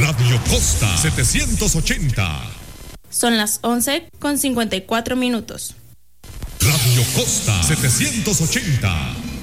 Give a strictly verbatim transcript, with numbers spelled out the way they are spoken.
Radio Costa setecientos ochenta. Son las once con cincuenta y cuatro minutos. Radio Costa setecientos ochenta.